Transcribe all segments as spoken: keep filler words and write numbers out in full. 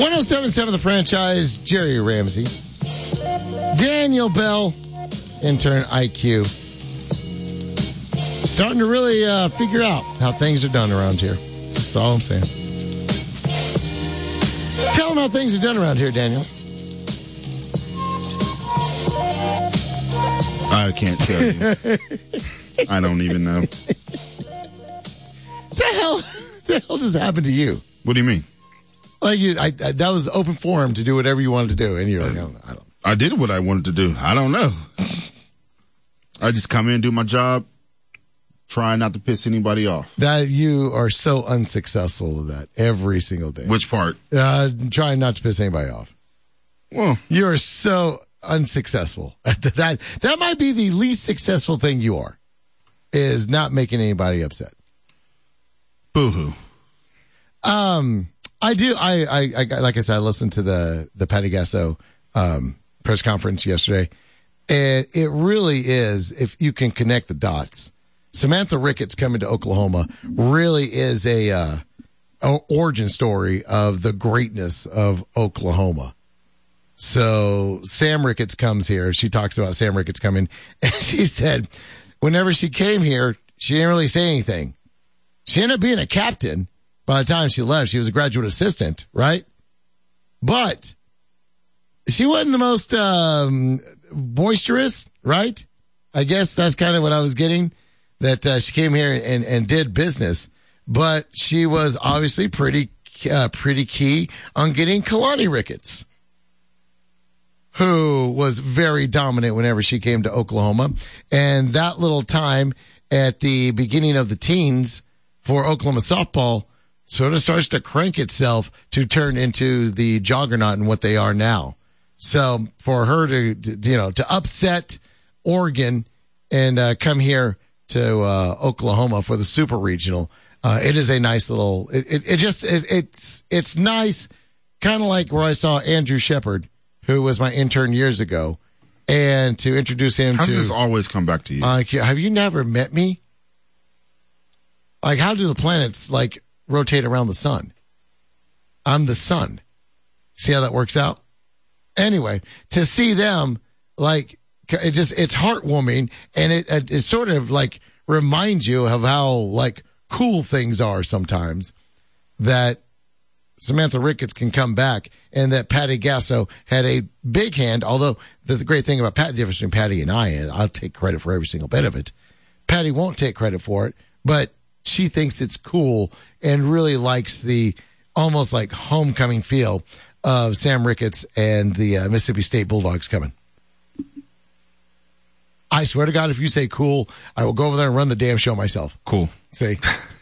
one oh seven point seven The Franchise, Jerry Ramsey. Daniel Bell, intern I Q. Starting to really uh, figure out how things are done around here. That's all I'm saying. Tell them how things are done around here, Daniel. I can't tell you. I don't even know. The hell, the hell just happened to you? What do you mean? Like you, I, I, that was open forum to do whatever you wanted to do, and you're like, I don't, I don't. I did what I wanted to do. I don't know. I just come in, do my job, try not to piss anybody off. That you are so unsuccessful with that every single day. Which part? Uh, trying not to piss anybody off. Well, you are so unsuccessful. that that might be the least successful thing you are, is not making anybody upset. Boo-hoo. Um, I do. I, I, I like I said, I listened to the the Patty Gasso um, press conference yesterday, and it really is, if you can connect the dots. Samantha Ricketts coming to Oklahoma really is a, uh, a origin story of the greatness of Oklahoma. So Sam Ricketts comes here. She talks about Sam Ricketts coming, and she said, whenever she came here, she didn't really say anything. She ended up being a captain. By the time she left, she was a graduate assistant, right? But she wasn't the most um, boisterous, right? I guess that's kind of what I was getting, that uh, she came here and, and did business. But she was obviously pretty uh, pretty key on getting Kalani Ricketts, who was very dominant whenever she came to Oklahoma. And that little time at the beginning of the teens for Oklahoma softball sort of starts to crank itself to turn into the juggernaut and what they are now. So for her to, to you know, to upset Oregon and uh, come here to uh, Oklahoma for the Super Regional, uh, it is a nice little. It, it, it just it, it's it's nice, kind of like where I saw Andrew Shepard, who was my intern years ago, and to introduce him how to. How does this always come back to you? Uh, have you never met me? Like, how do the planets like rotate around the sun? I'm the sun. See how that works out? Anyway, to see them, like, it just, it's heartwarming, and it, it, it sort of like reminds you of how like cool things are sometimes, that Samantha Ricketts can come back, and that Patty Gasso had a big hand. Although the, the great thing about Patty, the difference between Patty and I, and I'll take credit for every single bit of it. Patty won't take credit for it, but she thinks it's cool and really likes the almost like homecoming feel of Sam Ricketts and the uh, Mississippi State Bulldogs coming. I swear to God, if you say cool, I will go over there and run the damn show myself. Cool. See?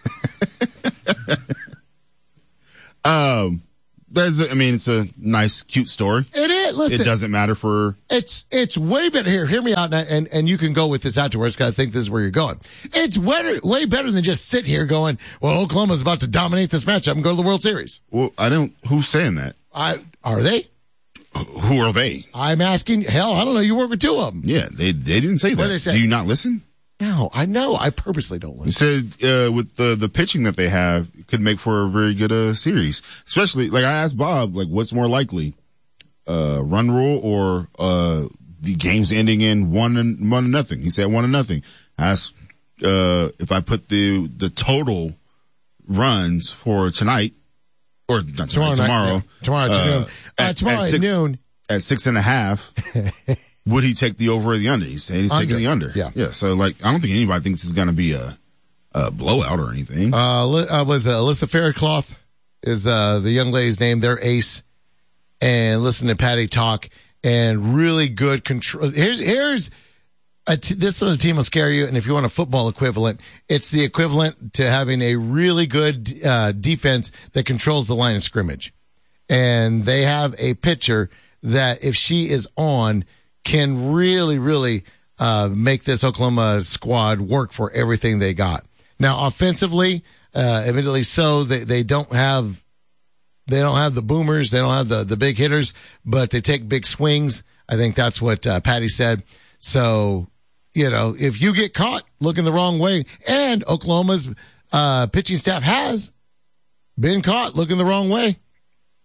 um, there's, a, I mean, it's a nice, cute story. It is. Listen, it doesn't matter for. It's it's way better. Here, hear me out, and and, and you can go with this afterwards, because I think this is where you're going. It's way, way better than just sit here going, well, Oklahoma's about to dominate this matchup and go to the World Series. Well, I don't. Who's saying that? I are they? Who are they? I'm asking. Hell, I don't know. You work with two of them. Yeah, they they didn't say that. What did they say? Do you not listen? No, I know. I purposely don't listen. You said uh, with the the pitching that they have, it could make for a very good uh, series. Especially, like I asked Bob, like what's more likely, uh, run rule or uh, the games ending in one and one to nothing? He said one to nothing. I asked uh, if I put the the total runs for tonight or not tonight, tomorrow, tomorrow, night, yeah. tomorrow afternoon, uh, uh, at, tomorrow at, at six, noon at six and a half. Would he take the over or the under? He said he's under. taking the under. Yeah. Yeah. So, like, I don't think anybody thinks it's going to be a, a blowout or anything. Uh, uh was uh, Alyssa Faircloth is uh, the young lady's name. They're ace. And listen to Patty talk, and really good control. Here's, here's a t- this little team will scare you. And if you want a football equivalent, it's the equivalent to having a really good uh, defense that controls the line of scrimmage. And they have a pitcher that, if she is on, can really, really uh, make this Oklahoma squad work for everything they got. Now, offensively, uh, admittedly so, they, they don't have they don't have the boomers, they don't have the, the big hitters, but they take big swings. I think that's what uh, Patty said. So, you know, if you get caught looking the wrong way, and Oklahoma's uh, pitching staff has been caught looking the wrong way,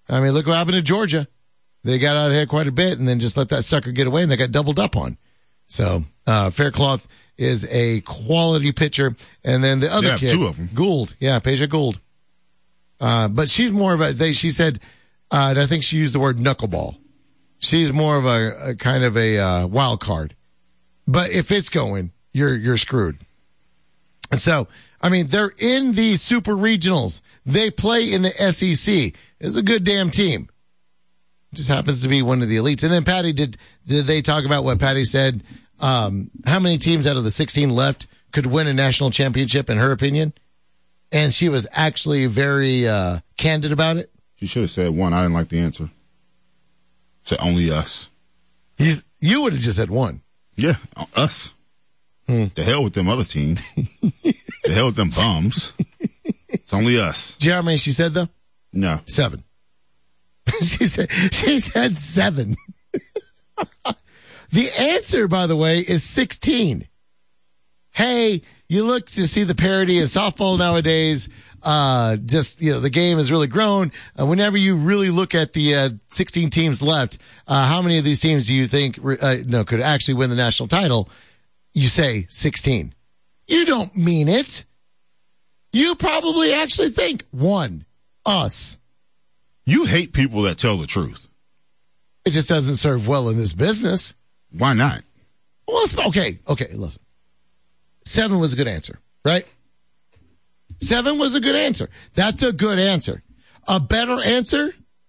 I mean, look what happened to Georgia. They got out ahead quite a bit and then just let that sucker get away, and they got doubled up on. So, uh, Faircloth is a quality pitcher. And then the other yeah, kid, two of them. Gould. Yeah, Peja Gould. Uh, but she's more of a, they, she said, uh, and I think she used the word knuckleball. She's more of a, a kind of a, uh, wild card. But if it's going, you're, you're screwed. And so, I mean, they're in the super regionals. They play in the S E C. It's a good damn team. Just happens to be one of the elites. And then Patty, did, did they talk about what Patty said? Um, how many teams out of the sixteen left could win a national championship in her opinion? And she was actually very, uh, candid about it. She should have said one. I didn't like the answer. Said only us. He's, you would have just said one. Yeah, us. Hmm. The hell with them other teams. The hell with them bums. It's only us. Do you know how many she said though? No. Seven. she said, she said seven. The answer, by the way, is sixteen. Hey, you look to see the parity in softball nowadays. Uh, just, you know, the game has really grown. Uh, whenever you really look at the, uh, sixteen teams left, uh, how many of these teams do you think, uh, no, could actually win the national title? You say sixteen. You don't mean it. You probably actually think one, us. You hate people that tell the truth. It just doesn't serve well in this business. Why not? Well, it's, okay, okay, listen. Seven was a good answer, right? Seven was a good answer. That's a good answer. A better answer?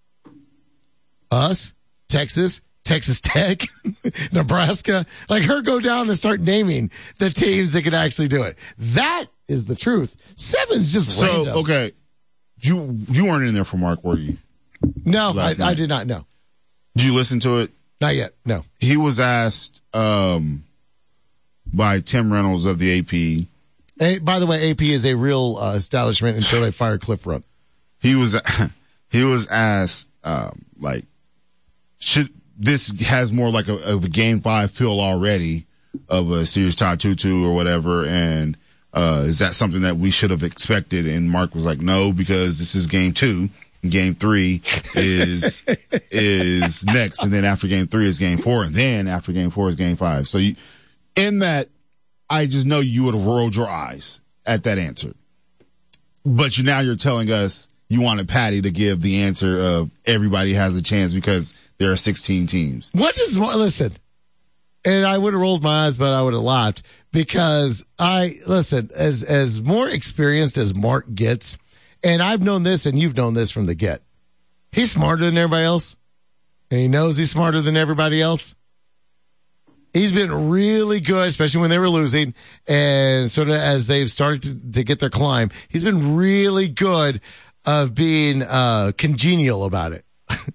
Us, Texas, Texas Tech, Nebraska. Like her go down and start naming the teams that can actually do it. That is the truth. Seven's just so, random. Okay. You you weren't in there for Mark, were you? No, I, I did not know. Did you listen to it? Not yet, no. He was asked um, by Tim Reynolds of the A P. Hey, by the way, A P is a real uh, establishment until they fire Cliff Rudd. He was he was asked um, like, should this has more like a, of a game five feel already of a series tie two two or whatever, and uh, is that something that we should have expected? And Mark was like, no, because this is game two. Game three is is next, and then after game three is game four, and then after game four is game five. So you, in that, I just know you would have rolled your eyes at that answer. But you now you're telling us you wanted Patty to give the answer of everybody has a chance because there are sixteen teams. What does listen? And I would have rolled my eyes, but I would have laughed because I listen as as more experienced as Mark gets. And I've known this, and you've known this from the get. He's smarter than everybody else, and he knows he's smarter than everybody else. He's been really good, especially when they were losing, and sort of as they've started to, to get their climb. He's been really good of being uh, congenial about it.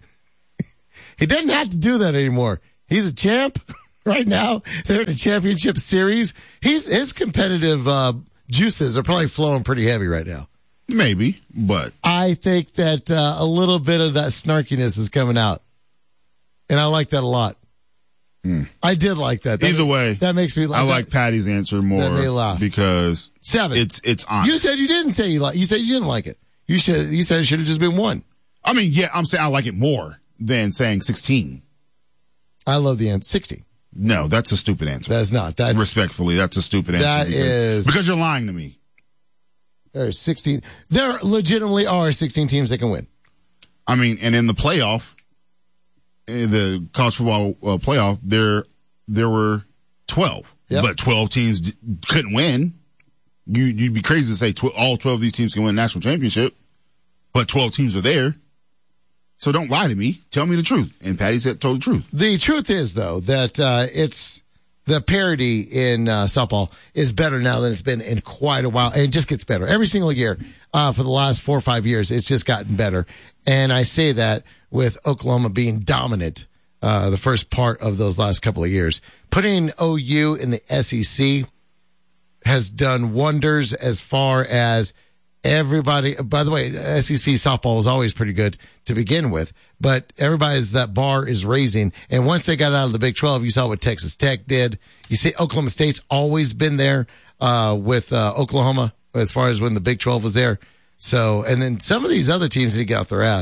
He doesn't have to do that anymore. He's a champ right now. They're in a championship series. He's his competitive uh, juices are probably flowing pretty heavy right now. Maybe, but I think that uh, a little bit of that snarkiness is coming out, and I like that a lot. Mm. I did like that. that Either makes, way, that makes me. Laugh. I like that, Patty's answer more that made me laugh. Because seven. It's it's honest. You said you didn't say you like. You said you didn't like it. You should. You said it should have just been one. I mean, yeah, I'm saying I like it more than saying sixteen. I love the answer sixteen. No, that's a stupid answer. That's not. That's respectfully, that's a stupid answer. That because, is because you're lying to me. There's sixteen. There legitimately are sixteen teams that can win. I mean, and in the playoff, in the college football uh, playoff, there there were twelve, yep. But twelve teams d- couldn't win. You you'd be crazy to say tw- all twelve of these teams can win a national championship, but twelve teams are there. So don't lie to me. Tell me the truth. And Patty said told the truth. The truth is though that uh, it's. The parity in uh, softball is better now than it's been in quite a while, and it just gets better every single year. Uh, for the last four or five years, it's just gotten better. And I say that with Oklahoma being dominant uh, the first part of those last couple of years. Putting O U in the S E C has done wonders as far as everybody. By the way, S E C softball is always pretty good to begin with, but everybody's that bar is raising. And once they got out of the Big twelve, you saw what Texas Tech did. You see Oklahoma State's always been there, uh, with, uh, Oklahoma as far as when the Big twelve was there. So, and then some of these other teams need to get off their ass.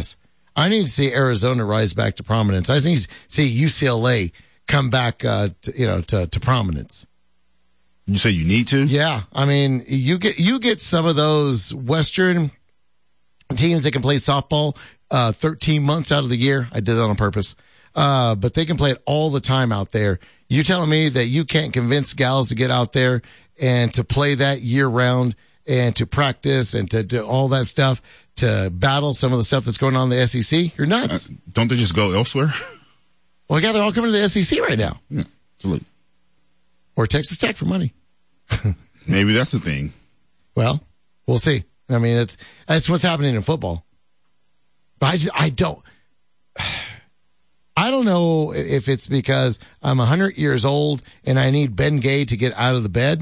I need to see Arizona rise back to prominence. I need to see U C L A come back, uh, to, you know, to, to prominence. You say you need to? Yeah. I mean, you get, you get some of those Western teams that can play softball, uh, thirteen months out of the year. I did that on purpose. Uh, but they can play it all the time out there. You telling me that you can't convince gals to get out there and to play that year round and to practice and to do all that stuff to battle some of the stuff that's going on in the S E C? You're nuts. Uh, don't they just go elsewhere? Well, yeah, they're all coming to the S E C right now. Yeah, absolutely. Or Texas Tech for money. Maybe that's the thing. Well, we'll see. I mean, it's that's what's happening in football. But I just, I don't, I don't know if it's because I'm one hundred years old and I need Ben Gay to get out of the bed,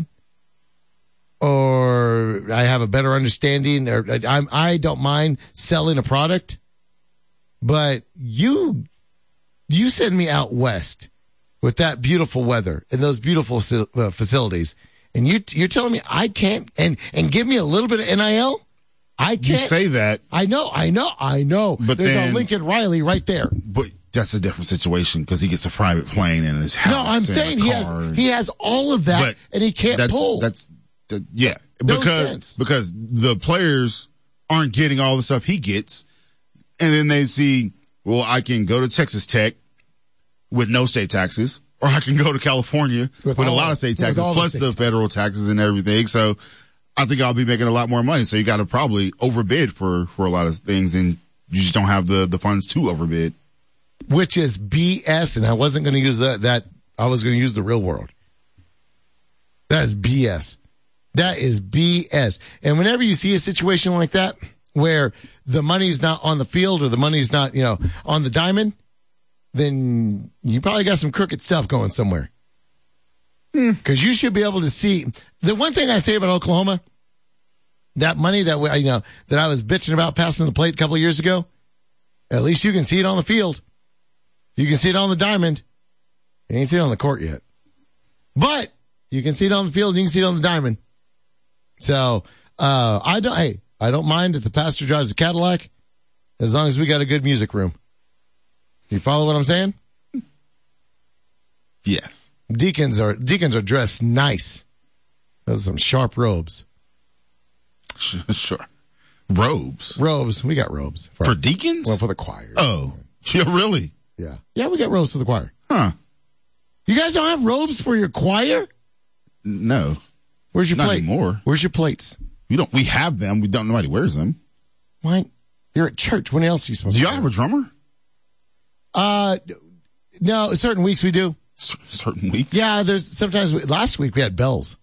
or I have a better understanding, or I'm, I don't mind selling a product, but you, you send me out west with that beautiful weather and those beautiful facilities. And you, you're telling me I can't, and, and give me a little bit of N I L? I can't. You say that. I know, I know, I know. But there's then, a Lincoln Riley right there. But that's a different situation because he gets a private plane in his house. No, I'm saying he has, he has all of that, but and he can't that's, pull. That's, that, yeah. No because, sense. because the players aren't getting all the stuff he gets. And then they see, well, I can go to Texas Tech with no state taxes, or I can go to California with, with a lot of state taxes, plus the, the federal taxes and everything. So I think I'll be making a lot more money. So you got to probably overbid for, for a lot of things, and you just don't have the, the funds to overbid. Which is B S, and I wasn't going to use that, that, I was going to use the real world. That is B S. That is B S. And whenever you see a situation like that, where the money's not on the field or the money's not, you know, on the diamond, then you probably got some crooked stuff going somewhere. Because you should be able to see. The one thing I say about Oklahoma, that money that we, you know, that I was bitching about passing the plate a couple of years ago, at least you can see it on the field. You can see it on the diamond. You ain't see it on the court yet. But you can see it on the field and you can see it on the diamond. So, uh, I don't, hey, I don't mind if the pastor drives a Cadillac as long as we got a good music room. You follow what I'm saying? Yes. Deacons are, deacons are dressed nice. Those are some sharp robes. Sure. Robes? Robes. We got robes. For, for deacons? Well, for the choir. Oh. Yeah, really? Yeah. Yeah, we got robes for the choir. Huh. You guys don't have robes for your choir? No. Where's your Not plate? anymore. Where's your plates? We don't. We have them. We don't. Nobody wears them. Why? You're at church. When else are you supposed do to? Do y'all have a drummer? Uh, no. Certain weeks we do. C- certain weeks. Yeah. There's sometimes. We, last week we had bells.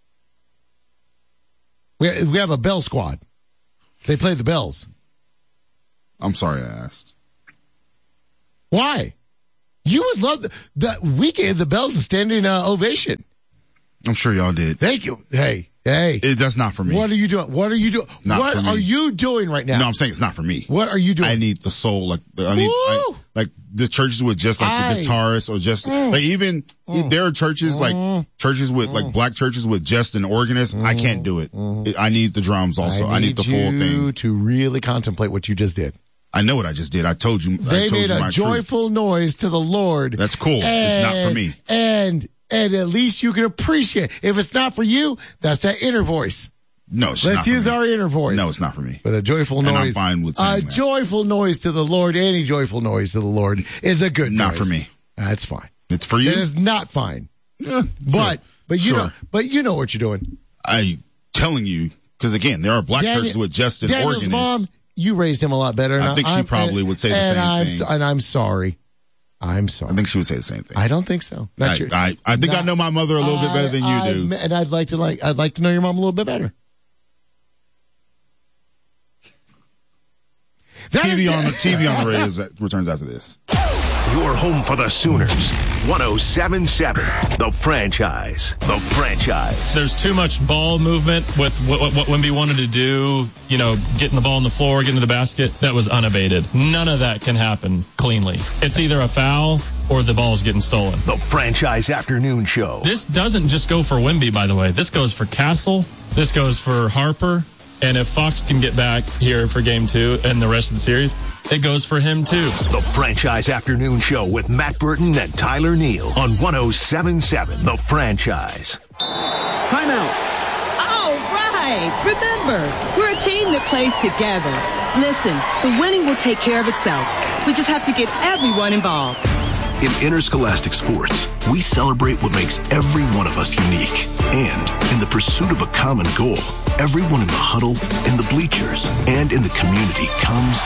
We we have a bell squad. They play the bells. I'm sorry I asked. Why? You would love the, the we gave the bells a standing uh, ovation. I'm sure y'all did. Thank you. Hey, hey. It, that's not for me. What are you doing? What are you doing? Not what for me. are you doing right now? No, I'm saying it's not for me. What are you doing? I need the soul. Like I need I, like the churches with just like I, the guitarists or just mm, like even mm, there are churches mm, like churches with mm, like black churches with just an organist. Mm, I can't do it. Mm, I need the drums also. I need, I need the full thing. To really contemplate what you just did. I know what I just did. I told you. They I told made you a my joyful truth. noise to the Lord. That's cool. And, it's not for me. And and at least you can appreciate. If it's not for you, that's that inner voice. No, it's Let's not for use me. our inner voice. No, it's not for me. But a joyful noise. And I'm fine with saying A that. joyful noise to the Lord, any joyful noise to the Lord is a good not noise. for me. That's fine. It's for you. It is not fine. Yeah, but sure. but you sure. know but you know what you're doing. I telling you because again, there are black Daniel, churches with just an Daniel's organist. mom, you raised him a lot better. I think she I'm, probably and, would say the and same I'm, thing. So, and I'm sorry. I'm sorry. I think she would say the same thing. I don't think so. Not I, your, I, I think not, I know my mother a little bit better than you I, do. I, and I'd like to like I'd like to know your mom a little bit better. That T V is on the T V on the radio is- returns after this. Your home for the Sooners. one oh seven point seven. The Franchise. The Franchise. There's too much ball movement with what, what, what Wemby wanted to do, you know, getting the ball on the floor, getting to the basket. That was unabated. None of that can happen cleanly. It's either a foul or the ball's getting stolen. The Franchise Afternoon Show. This doesn't just go for Wemby, by the way. This goes for Castle. This goes for Harper. And if Fox can get back here for game two and the rest of the series, it goes for him too. The Franchise Afternoon Show with Matt Burton and Tyler Neal on one oh seven point seven The Franchise. Timeout. All right. Remember, we're a team that plays together. Listen, the winning will take care of itself. We just have to get everyone involved. In interscholastic sports, we celebrate what makes every one of us unique. And in the pursuit of a common goal, everyone in the huddle, in the bleachers, and in the community comes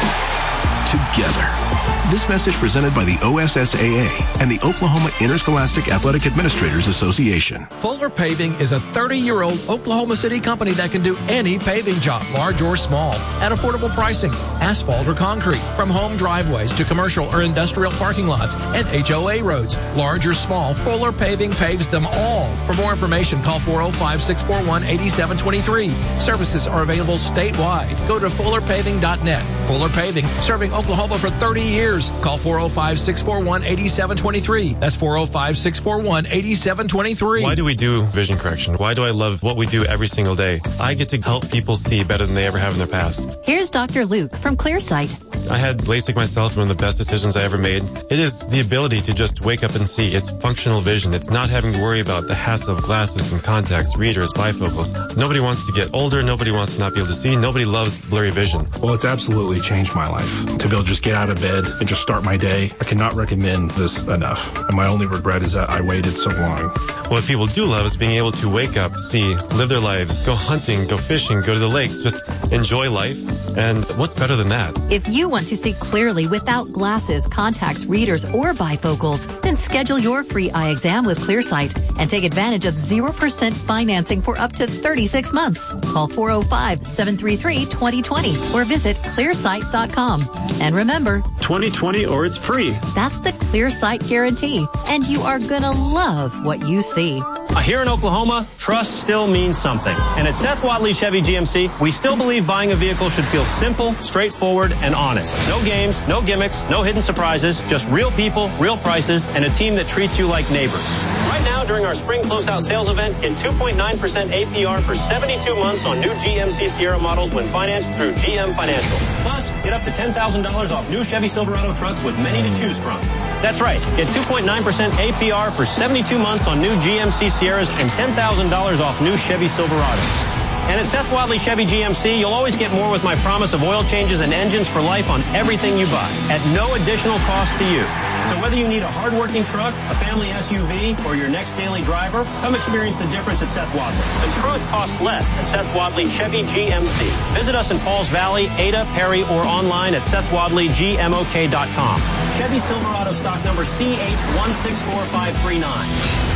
together. This message presented by the O S S A A and the Oklahoma Interscholastic Athletic Administrators Association. Fuller Paving is a thirty-year-old Oklahoma City company that can do any paving job, large or small, at affordable pricing, asphalt or concrete, from home driveways to commercial or industrial parking lots and H O A roads. Large or small, Fuller Paving paves them all. For more information, call four oh five, six four one, eight seven two three. Services are available statewide. Go to fuller paving dot net. Fuller Paving, serving Oklahoma for thirty years. Call four oh five, six four one, eight seven two three. That's four oh five, six four one, eight seven two three. Why do we do vision correction? Why do I love what we do every single day? I get to help people see better than they ever have in their past. Here's Doctor Luke from Clearsight. I had LASIK myself, one of the best decisions I ever made. It is the ability to just wake up and see. It's functional vision. It's not having to worry about the hassle of glasses and contacts, readers, bifocals. Nobody wants to get older. Nobody wants to not be able to see. Nobody loves blurry vision. Well, it's absolutely changed my life. To be able to just get out of bed and just start my day, I cannot recommend this enough. And my only regret is that I waited so long. What people do love is being able to wake up, see, live their lives, go hunting, go fishing, go to the lakes, just enjoy life. And what's better than that? If you want to see clearly without glasses, contacts, readers, or bifocals, then schedule your free eye exam with Clearsight and take advantage of zero percent financing for up to thirty-six months. Call four oh five, seven three three, two oh two oh or visit clearsight dot com. And remember, twenty twenty or it's free. That's the Clearsight guarantee, and you are gonna love what you see. Here in Oklahoma, trust still means something. And at Seth Wadley Chevy G M C, we still believe buying a vehicle should feel simple, straightforward, and honest. No games, no gimmicks, no hidden surprises, just real people, real prices, and a team that treats you like neighbors. Right now, during our spring closeout sales event, get two point nine percent A P R for seventy-two months on new G M C Sierra models when financed through G M Financial. Plus, get up to ten thousand dollars off new Chevy Silverado trucks with many to choose from. That's right. Get two point nine percent A P R for seventy-two months on new G M C Sierras and ten thousand dollars off new Chevy Silverados. And at Seth Wadley Chevy G M C, you'll always get more with my promise of oil changes and engines for life on everything you buy at no additional cost to you. So whether you need a hard-working truck, a family S U V, or your next daily driver, come experience the difference at Seth Wadley. The truth costs less at Seth Wadley Chevy G M C. Visit us in Pauls Valley, Ada, Perry, or online at seth wadley g m o k dot com. Chevy Silverado stock number C H one six four five three nine.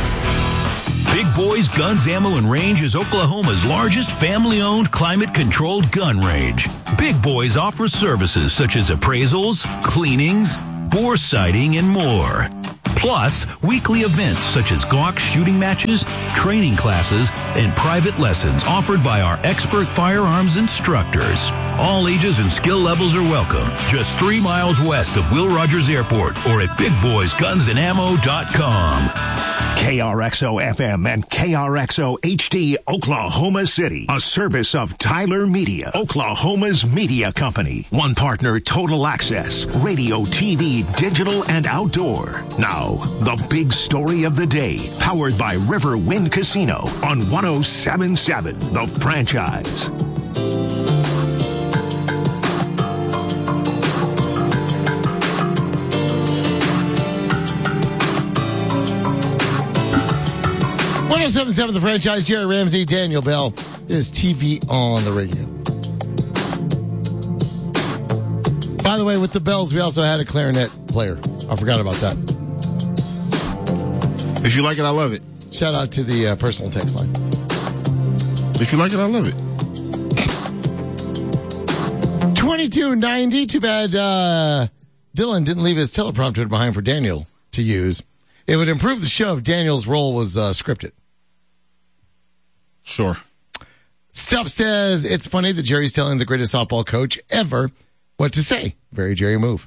Big Boys Guns, Ammo, and Range is Oklahoma's largest family-owned, climate-controlled gun range. Big Boys offers services such as appraisals, cleanings, bore sighting, and more. Plus, weekly events such as Glock shooting matches, training classes, and private lessons offered by our expert firearms instructors. All ages and skill levels are welcome. Just three miles west of Will Rogers Airport or at big boys guns and ammo dot com. K R X O F M and K R X O H D Oklahoma City. A service of Tyler Media, Oklahoma's media company. One partner, Total Access, radio, T V, digital, and outdoor. Now, the big story of the day, powered by River Wind Casino on one oh seven point seven The Franchise. one oh seven point seven The Franchise, Jerry Ramsey, Daniel Bell. It is T V on the radio. By the way, with the bells, we also had a clarinet player. I forgot about that. If you like it, I love it. Shout out to the uh, personal text line. If you like it, I love it. twenty-two ninety. Too bad uh, Dylan didn't leave his teleprompter behind for Daniel to use. It would improve the show if Daniel's role was uh, scripted. Sure. Stuff says it's funny that Jerry's telling the greatest softball coach ever what to say. Very Jerry move.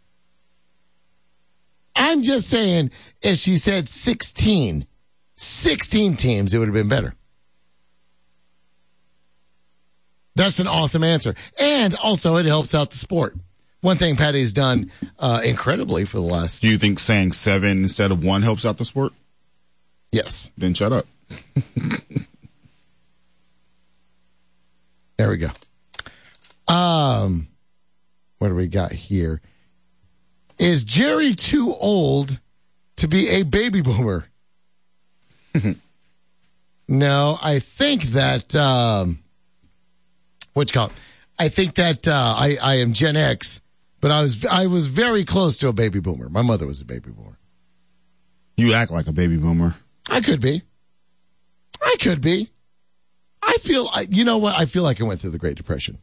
I'm just saying, if she said sixteen, sixteen teams, it would have been better. That's an awesome answer. And also it helps out the sport. One thing Patty's done uh, incredibly for the last... Do you think saying seven instead of one helps out the sport? Yes. Then shut up. There we go. Um, what do we got here? Is Jerry too old to be a baby boomer? No, I think that, um, what you call it? I think that uh, I, I am Gen X, but I was I was very close to a baby boomer. My mother was a baby boomer. You act like a baby boomer. I could be. I could be. I feel, you know what? I feel like I went through the Great Depression.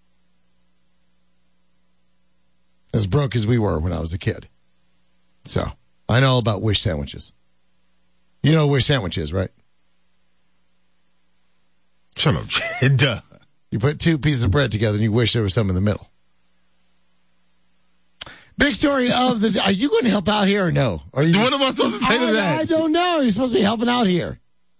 As broke as we were when I was a kid. So, I know all about wish sandwiches. You know what wish sandwich is, right? Shut up. Duh. You put two pieces of bread together and you wish there was some in the middle. Big story of the... Are you going to help out here or no? Are you, what am I supposed to say I, to that? I don't know. You're supposed to be helping out here.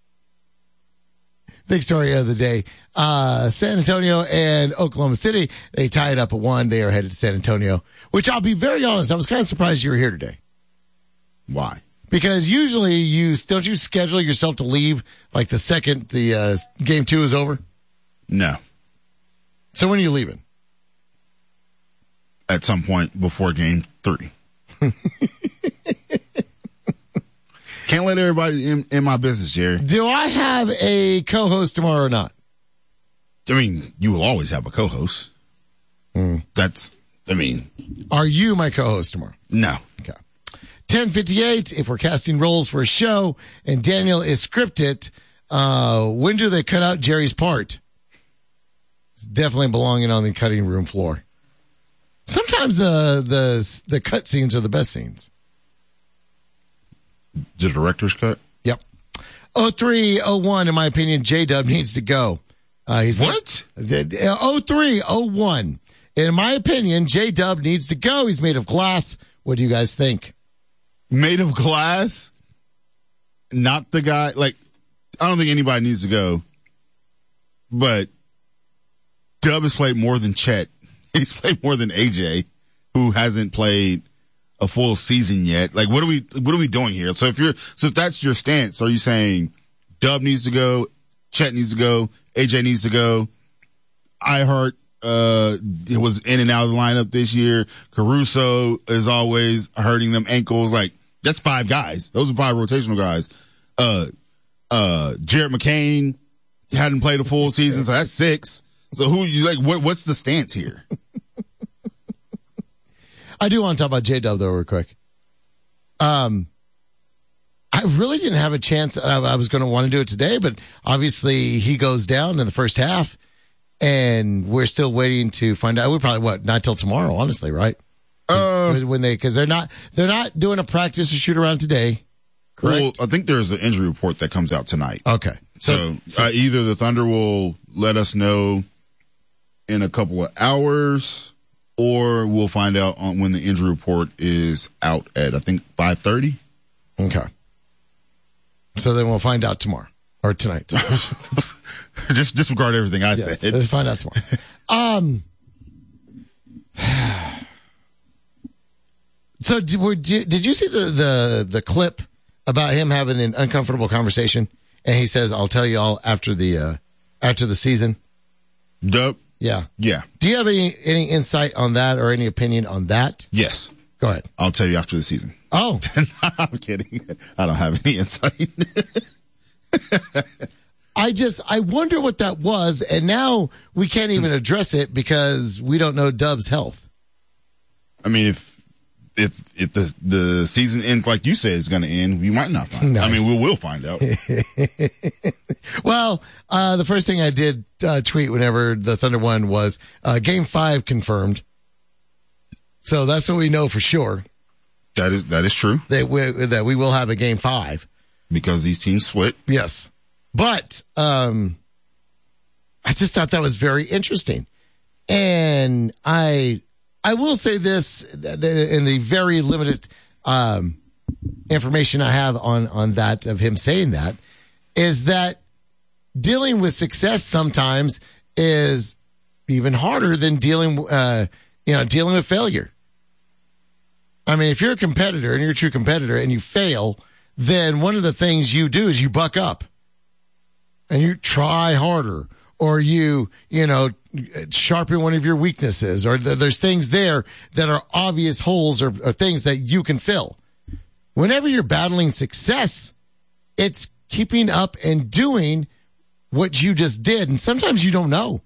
Big story of the day. Uh, San Antonio and Oklahoma City, they tied up at one. They are headed to San Antonio, which I'll be very honest, I was kind of surprised you were here today. Why? Because usually you, don't you schedule yourself to leave like the second the uh, game two is over? No. So when are you leaving? At some point before game three. Can't let everybody in, in my business, Jerry. Do I have a co-host tomorrow or not? I mean, you will always have a co-host. Mm. That's, I mean. Are you my co-host tomorrow? No. Okay. ten fifty-eight, if we're casting roles for a show and Daniel is scripted, uh, when do they cut out Jerry's part? It's definitely belonging on the cutting room floor. Sometimes the the the cut scenes are the best scenes. The director's cut? Yep. oh three oh one, in my opinion, J-Dub needs to go. Uh, he's what? oh three oh one. In my opinion, J-Dub needs to go. He's made of glass. What do you guys think? Made of glass? Not the guy. Like, I don't think anybody needs to go. But Dub has played more than Chet. He's played more than A J, who hasn't played a full season yet. Like, what are we, what are we doing here? So if you're, so if that's your stance, are you saying Dub needs to go, Chet needs to go, A J needs to go, iHeart, uh, it was in and out of the lineup this year. Caruso is always hurting them ankles. Like, that's five guys. Those are five rotational guys. Uh, uh, Jared McCain hadn't played a full season, so that's six. So who you like, what, what's the stance here? I do want to talk about J-Dub though real quick. Um, I really didn't have a chance. I, I was going to want to do it today, but obviously he goes down in the first half and we're still waiting to find out. We probably, what, not till tomorrow, honestly, right? Uh, when they, cause they're not, they're not doing a practice or shoot around today. Correct. Well, I think there's an injury report that comes out tonight. Okay. So, so uh, either the Thunder will let us know in a couple of hours, or we'll find out on when the injury report is out at, I think, five thirty. Okay. So then we'll find out tomorrow or tonight. just disregard everything I yes, said. Let's find out tomorrow. um. So did, were, did you see the, the, the clip about him having an uncomfortable conversation? And he says, I'll tell you all after the, uh, after the season. Dub? Yeah. Yeah. Do you have any, any insight on that or any opinion on that? Yes. Go ahead. I'll tell you after the season. Oh. I'm kidding. I don't have any insight. I just, I wonder what that was. And now we can't even address it because we don't know Dub's health. I mean, if, if, if the, the season ends like you said it's going to end, we might not find out. Nice. I mean, we will find out. Well, uh, the first thing I did uh, tweet whenever the Thunder won was uh, game five confirmed. So that's what we know for sure. That is, that is true. That we, that we will have a game five. Because these teams split. Yes. But, um, I just thought that was very interesting. And I, I will say this in the very limited, um, information I have on, on that of him saying that is that dealing with success sometimes is even harder than dealing, uh, you know, dealing with failure. I mean, if you're a competitor and you're a true competitor and you fail, then one of the things you do is you buck up and you try harder, or you, you know, sharpen one of your weaknesses, or th- there's things there that are obvious holes or, or things that you can fill. Whenever you're battling success, it's keeping up and doing what you just did. And sometimes you don't know.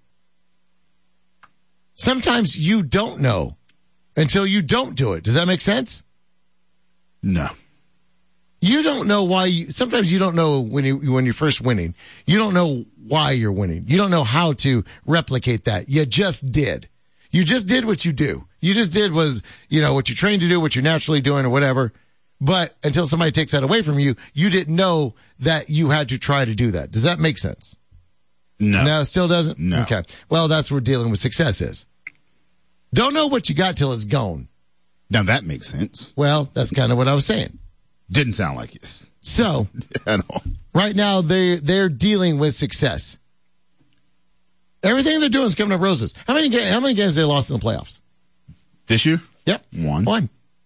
Sometimes you don't know until you don't do it. Does that make sense? No. You don't know why you, sometimes you don't know when you, when you're first winning. You don't know why you're winning. You don't know how to replicate that. You just did. You just did what you do. You just did was, you know, what you're trained to do, what you're naturally doing or whatever. But until somebody takes that away from you, you didn't know that you had to try to do that. Does that make sense? No. No, it still doesn't? No. Okay. Well, that's where dealing with success is. Don't know what you got till it's gone. Now that makes sense. Well, that's kind of what I was saying. Didn't sound like it. So, At all. right now, they, they're dealing with success. Everything they're doing is coming up roses. How many, ga- how many games they lost in the playoffs? This year? Yep. One. One.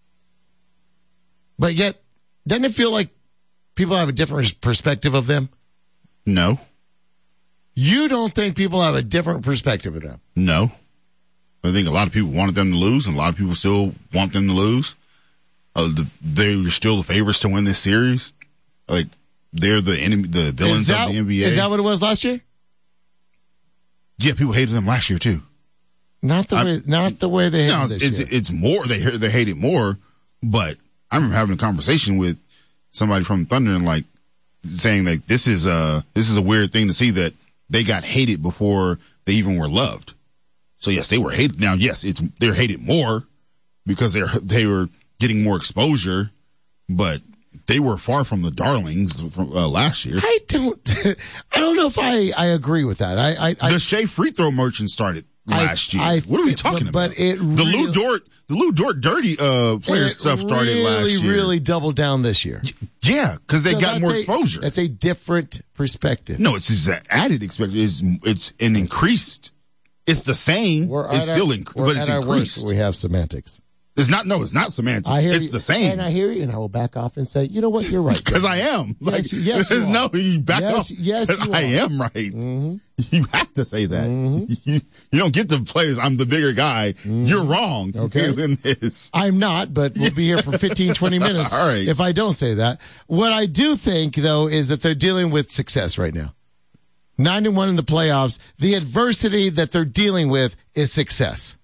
But yet, doesn't it feel like people have a different perspective of them? No. You don't think people have a different perspective of them? No. I think a lot of people wanted them to lose, and a lot of people still want them to lose. Uh, the, they're still the favorites to win this series. Like, they're the enemy, the villains that, of the N B A. Is that what it was last year? Yeah, people hated them last year too. Not the I, way, not the way they hated no, this it's, year. it's more. They they hate it more. But I remember having a conversation with somebody from Thunder and like saying like this is a this is a weird thing to see that they got hated before they even were loved. So yes, they were hated. Now yes, it's they're hated more because they're they were getting more exposure, but they were far from the darlings from uh, last year. I don't, I don't know if I, I agree with that. I, I, I the Shea free throw merchant started last I, year. I, what are we talking but, about? But it the really, Lou Dort, the Lou Dort dirty uh player stuff started really, last year. Really doubled down this year. Yeah, because they so got more a, exposure. That's a different perspective. No, it's just an added expectation. It's it's an increased. It's the same. We're it's still, our, inc- but it's increased. Worst, we have semantics. It's not. No, it's not semantics. I hear it's you, the same. And I hear you, and I will back off and say, you know what, you're right. Because I am. Like, yes, yes, there's you no. You back yes, off. Yes, you I are. am right. Mm-hmm. You have to say that. Mm-hmm. You, you don't get to play as I'm the bigger guy. Mm-hmm. You're wrong. Okay. In this. I'm not, but we'll be here for fifteen, twenty minutes. All right. If I don't say that. What I do think, though, is that they're dealing with success right now. Nine and one in the playoffs. The adversity that they're dealing with is success.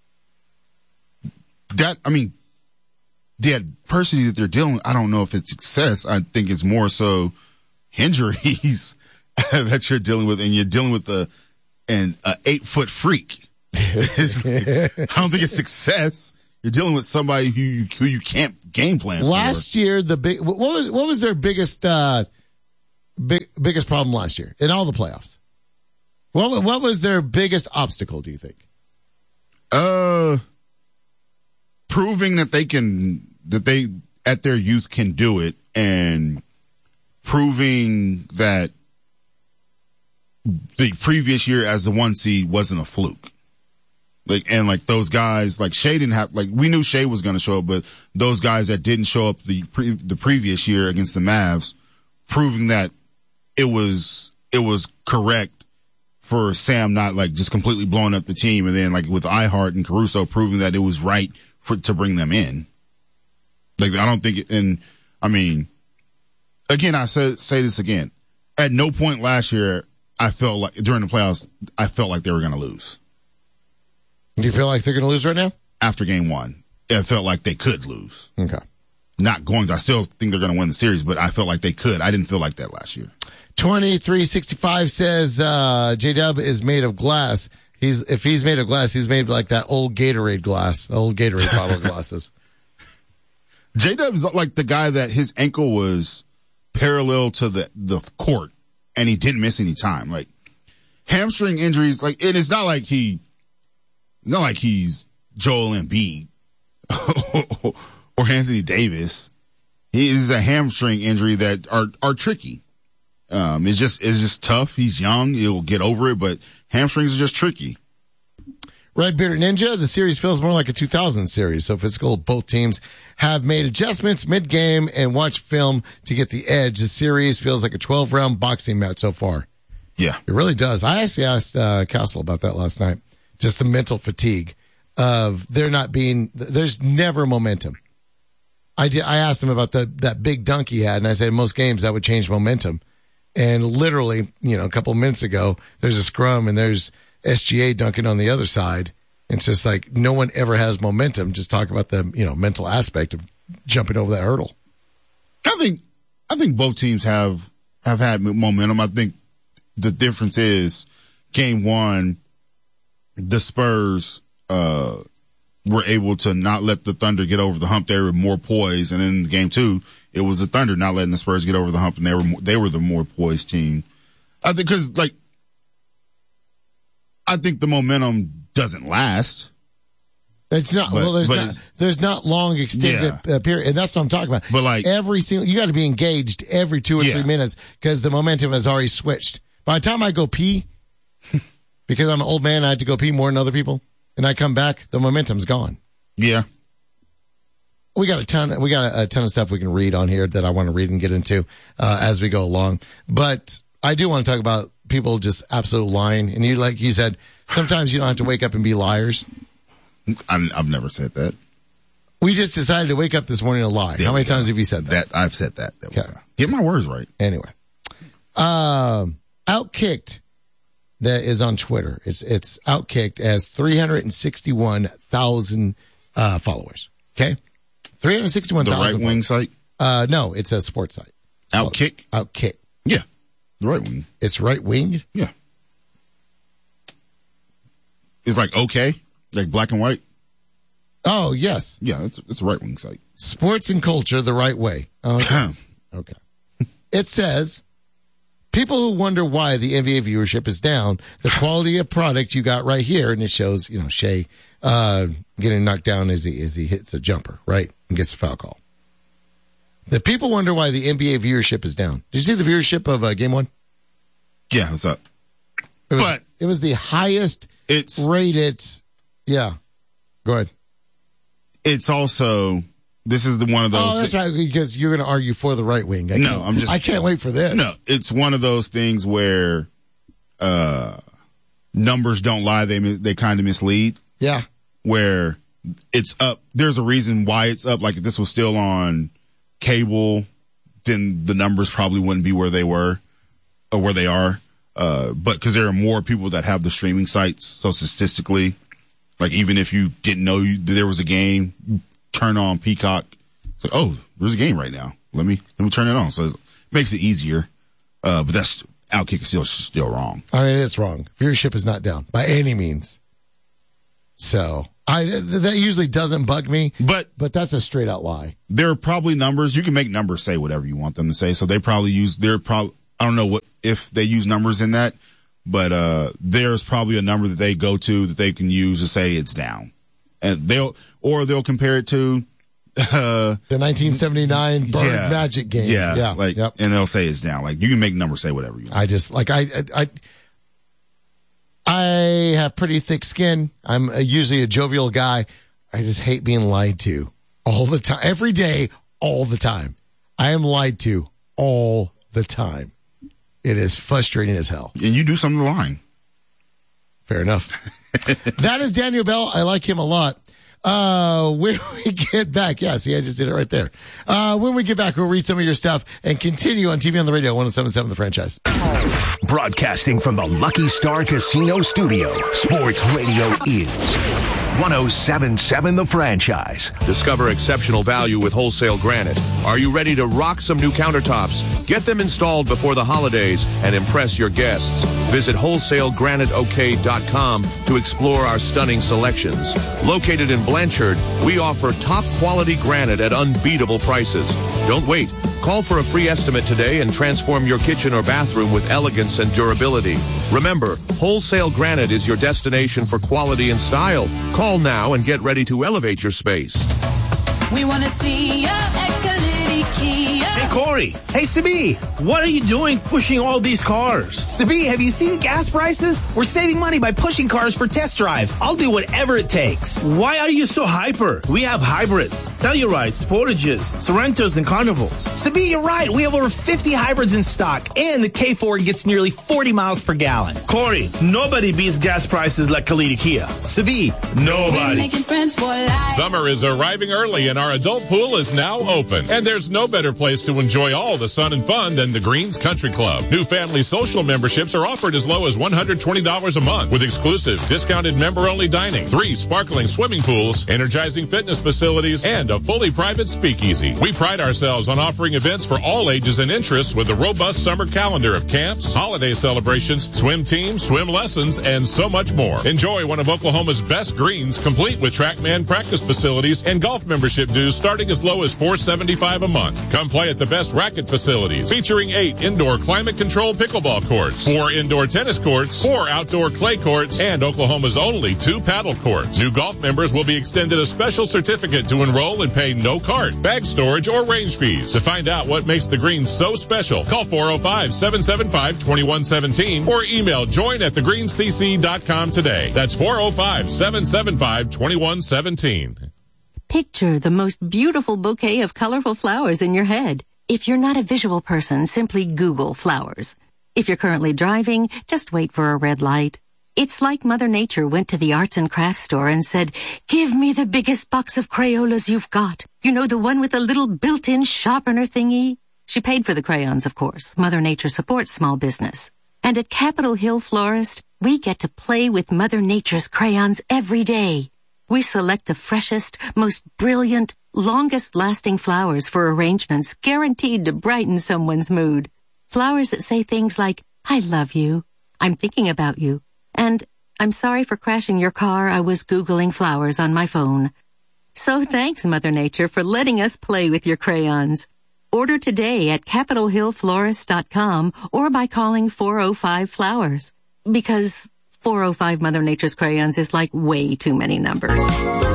That, I mean, the adversity that they're dealing with, I don't know if it's success. I think it's more so injuries that you're dealing with, and you're dealing with a, an a eight foot freak. Like, I don't think it's success. You're dealing with somebody who you, who you can't game plan for. Last year, the big, what was, what was their biggest, uh, big, biggest problem last year in all the playoffs? What, what was their biggest obstacle, do you think? Uh, proving that they can, that they at their youth can do it, and proving that the previous year as the one seed wasn't a fluke. Like, and like those guys, like Shea didn't have, like we knew Shea was going to show up, but those guys that didn't show up the pre, the previous year against the Mavs, proving that it was, it was correct for Sam not like just completely blowing up the team, and then like with iHeart and Caruso proving that it was right for to bring them in. Like I don't think, it, and I mean, again, I say say this again. At no point last year, I felt like during the playoffs, I felt like they were going to lose. Do you feel like they're going to lose right now? After game one, it felt like they could lose. Okay. Not going to, I still think they're going to win the series, but I felt like they could. I didn't feel like that last year. twenty-three sixty-five says, uh, J-Dub is made of glass. He's, if he's made of glass, he's made like that old Gatorade glass, the old Gatorade bottle glasses. J-Dub is like the guy that his ankle was parallel to the, the court and he didn't miss any time. Like hamstring injuries, like, and it's not like he, not like he's Joel Embiid or Anthony Davis. He is a hamstring injury that are, are tricky. Um, it's just, it's just tough. He's young. He'll get over it, but hamstrings are just tricky. Red Bearded Ninja, the series feels more like a two thousand series. So physical, both teams have made adjustments mid-game and watch film to get the edge. The series feels like a twelve-round boxing match so far. Yeah. It really does. I actually asked uh, Castle about that last night. Just the mental fatigue of there not being, there's never momentum. I did, I asked him about the that big dunk he had, and I said in most games that would change momentum. And literally, you know, a couple minutes ago, there's a scrum and there's S G A dunking on the other side. It's just like no one ever has momentum. Just talk about the, you know, mental aspect of jumping over that hurdle. I think I think both teams have have had momentum. I think the difference is game one, the Spurs uh, were able to not let the Thunder get over the hump. They were more poised, and then game two, it was the Thunder not letting the Spurs get over the hump, and they were more, they were the more poised team. I think because like I think the momentum doesn't last. It's not. But, well, there's but not. There's not long extended yeah. uh, period, and that's what I'm talking about. But like every single, you got to be engaged every two or yeah. three minutes because the momentum has already switched. By the time I go pee, because I'm an old man, I had to go pee more than other people, and I come back, the momentum's gone. Yeah. We got a ton. We got a, a ton of stuff we can read on here that I want to read and get into uh, as we go along. But I do want to talk about people just absolute lying. And you, like you said, sometimes you don't have to wake up and be liars. I'm, I've never said that. We just decided to wake up this morning to lie. There How many go. times have you said that? That I've said that. There we Okay. go. Get my words right. Anyway, um, Outkicked that is on Twitter. It's it's Outkicked as three hundred sixty-one thousand uh, followers. Okay, three hundred sixty-one thousand. The right wing site? Uh, no, it's a sports site. Outkick. Outkick. Yeah, the right wing. It's right winged. Yeah. It's like okay, like black and white. Oh yes. Yeah, it's it's a right wing site. Sports and culture the right way. Okay. okay. It says, people who wonder why the N B A viewership is down, the quality of product you got right here, and it shows, you know, Shea uh, getting knocked down as he as he hits a jumper, right, and gets a foul call. The people wonder why the N B A viewership is down. Did you see the viewership of uh, Game One? Yeah, what's up? It was, but it was the highest it's rated. Yeah, go ahead. It's also. This is the one of those. Oh, that's right, because you're going to argue for the right wing. I no, I'm just. I can't wait for this. No, it's one of those things where uh, numbers don't lie; they they kind of mislead. Yeah. Where it's up. There's a reason why it's up. Like if this was still on cable, then the numbers probably wouldn't be where they were or where they are. Uh, but because there are more people that have the streaming sites, so statistically, like even if you didn't know you, there was a game. Turn on Peacock. It's like, oh, there's a game right now. Let me let me turn it on. So it makes it easier. Uh, but that's Outkick is still still wrong. I mean, it's wrong. Viewership is not down by any means. So I that usually doesn't bug me, but but that's a straight out lie. There are probably numbers. You can make numbers say whatever you want them to say. So they probably use their probably. I don't know what if they use numbers in that, but uh, there's probably a number that they go to that they can use to say it's down. And they'll, or they'll compare it to, uh, the nineteen seventy-nine Bird yeah, Magic game. Yeah. Yeah. Like, yep. And they'll say it's down. Like, you can make numbers say whatever you want. I just, like, I, I, I, I have pretty thick skin. I'm a, usually a jovial guy. I just hate being lied to all the time. Every day, all the time. I am lied to all the time. It is frustrating as hell. And you do something lying. Fair enough. That is Daniel Bell. I like him a lot. Uh, when we get back, yeah, see, I just did it right there. Uh, when we get back, we'll read some of your stuff and continue on T V on the radio, one oh seven point seven The Franchise. Broadcasting from the Lucky Star Casino Studio, Sports Radio is one oh seven point seven The Franchise. Discover exceptional value with Wholesale Granite. Are you ready to rock some new countertops? Get them installed before the holidays and impress your guests. Visit wholesale granite o k dot com to explore our stunning selections. Located in Blanchard, we offer top quality granite at unbeatable prices. Don't wait. Call for a free estimate today and transform your kitchen or bathroom with elegance and durability. Remember, Wholesale Granite is your destination for quality and style. Call now and get ready to elevate your space. We want to see ya at Kalidi Kia. Hey, Corey. Hey, Sabi. What are you doing pushing all these cars? Sabi, have you seen gas prices? We're saving money by pushing cars for test drives. I'll do whatever it takes. Why are you so hyper? We have hybrids, Tellurides, Sportages, Sorrentos, and Carnivals. Sabi, you're right. We have over fifty hybrids in stock, and the K Ford gets nearly forty miles per gallon. Corey, nobody beats gas prices like Kalita Kia. Sabi, nobody. Summer is arriving early, and our adult pool is now open. And there's no better place to enjoy all the sun and fun than the Greens Country Club. New family social memberships are offered as low as one hundred twenty dollars a month with exclusive discounted member-only dining, three sparkling swimming pools, energizing fitness facilities, and a fully private speakeasy. We pride ourselves on offering events for all ages and interests with a robust summer calendar of camps, holiday celebrations, swim teams, swim lessons, and so much more. Enjoy one of Oklahoma's best greens, complete with TrackMan practice facilities and golf membership dues starting as low as four dollars and seventy-five cents a month. Come play at the best racket facilities, featuring eight indoor climate-controlled pickleball courts, four indoor tennis courts, four outdoor clay courts, and Oklahoma's only two paddle courts. New golf members will be extended a special certificate to enroll and pay no cart, bag storage, or range fees. To find out what makes the greens so special, call four oh five, seven seven five, two one one seven or email join at the greens c c dot com today. That's four oh five, seven seven five, two one one seven. Picture the most beautiful bouquet of colorful flowers in your head. If you're not a visual person, simply Google flowers. If you're currently driving, just wait for a red light. It's like Mother Nature went to the arts and crafts store and said, "Give me the biggest box of Crayolas you've got. You know, the one with the little built-in sharpener thingy?" She paid for the crayons, of course. Mother Nature supports small business. And at Capitol Hill Florist, we get to play with Mother Nature's crayons every day. We select the freshest, most brilliant, longest-lasting flowers for arrangements guaranteed to brighten someone's mood. Flowers that say things like, "I love you," "I'm thinking about you," and "I'm sorry for crashing your car. I was Googling flowers on my phone." So thanks, Mother Nature, for letting us play with your crayons. Order today at capitol hill florist dot com or by calling four oh five flowers. Because four oh five Mother Nature's crayons is like way too many numbers.